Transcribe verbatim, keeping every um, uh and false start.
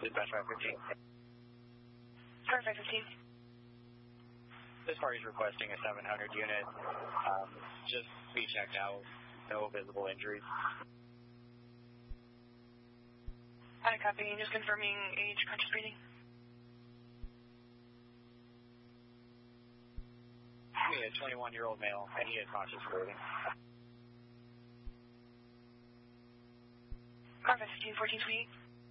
Dispatch five fifteen. Car five fifteen. This party is requesting a seven hundred unit. Um, just be checked out. No visible injuries. Hi, copy. Just confirming age, conscious breathing. Me, a twenty-one-year-old male, and he is conscious breathing. Car five fifteen, fourteen twenty-eight.